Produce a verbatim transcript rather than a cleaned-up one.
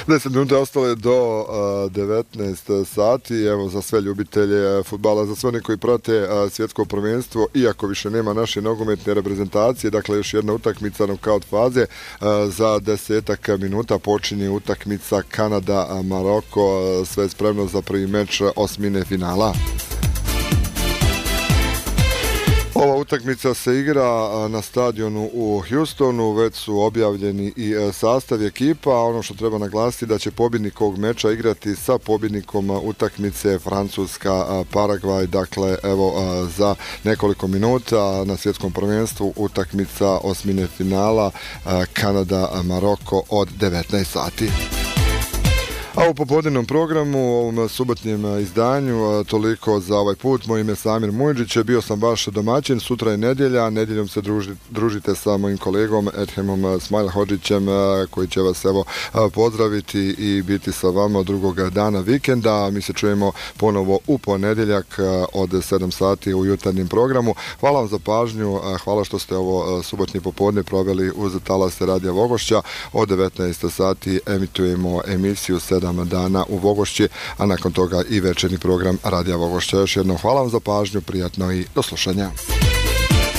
deset minuta ostale do uh, devetnaest sati. Evo, za sve ljubitelje fudbala, za sve oni koji prate uh, svjetsko prvenstvo, iako više nema naše nogometne reprezentacije, dakle još jedna utakmica nokaut faze. Uh, za desetak minuta počinje utakmica Kanada-Maroko, uh, sve spremno za prvi meč osmine finala. Ova utakmica se igra na stadionu u Houstonu, već su objavljeni i sastav ekipa, a ono što treba naglasiti da će pobjednik ovog meča igrati sa pobjednikom utakmice Francuska-Paragvaj, dakle evo za nekoliko minuta na svjetskom prvenstvu utakmica osmine finala Kanada-Maroko od devetnaest sati. A u popodnevnom programu, u ovom subotnjem izdanju, toliko za ovaj put. Moje ime je Samir Mujđić, bio sam vaš domaćin, sutra je nedjelja, nedjeljom se druži, družite sa mojim kolegom Edhemom Smajlhođićem, koji će vas evo pozdraviti i biti sa vama drugog dana vikenda. Mi se čujemo ponovo u ponedjeljak od sedam sati u jutarnjem programu. Hvala vam za pažnju, hvala što ste ovo subotnje popodne proveli uz talase Radija Vogošća. Od devetnaest sati emitujemo emisiju sedam dana u Vogošći, a nakon toga i večernji program Radija Vogošća. Još jednom hvala vam za pažnju, prijatno i do slušanja.